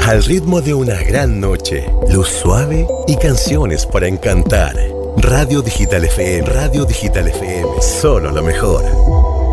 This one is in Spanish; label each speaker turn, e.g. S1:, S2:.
S1: Al ritmo de una gran noche, luz suave y canciones para encantar. Radio Digital FM, solo lo mejor.